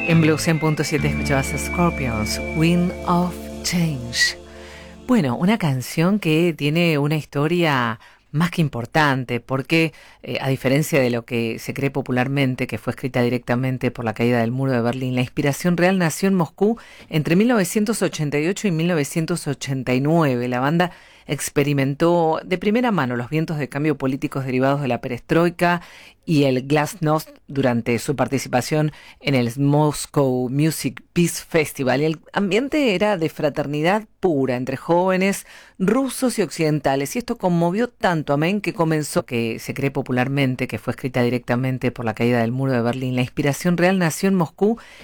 En Blue 100.7 escuchabas a Scorpions, Wind of Change. Bueno, una canción que tiene una historia más que importante, porque a diferencia de lo que se cree popularmente, que fue escrita directamente por la caída del muro de Berlín, la inspiración real nació en Moscú entre 1988 y 1989. La banda experimentó de primera mano los vientos de cambio políticos derivados de la perestroika y el glasnost durante su participación en el Moscow Music Peace Festival. Y el ambiente era de fraternidad pura entre jóvenes rusos y occidentales, y esto conmovió tanto a Men que comenzó, que se cree popularmente que fue escrita directamente por la caída del muro de Berlín. La inspiración real nació en Moscú